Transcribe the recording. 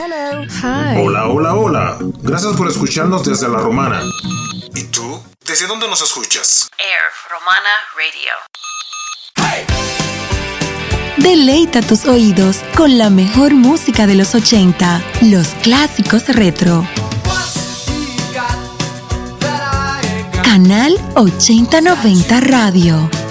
Hello. Hi. Hola, hola, hola. Gracias por escucharnos desde La Romana. ¿Y tú? ¿Desde dónde nos escuchas? Air Romana Radio. Deleita tus oídos con la mejor música de los 80, los clásicos retro. Canal 8090 Radio.